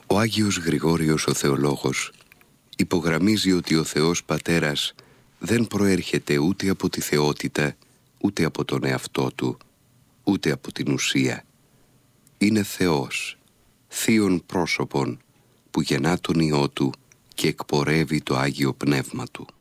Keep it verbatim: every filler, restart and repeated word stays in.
Ο Άγιος Γρηγόριος ο Θεολόγος υπογραμμίζει ότι ο Θεός Πατέρας δεν προέρχεται ούτε από τη θεότητα, ούτε από τον εαυτό του, ούτε από την ουσία. Είναι Θεός, θείον πρόσωπον, που γεννά τον Υιό του και εκπορεύει το Άγιο Πνεύμα του.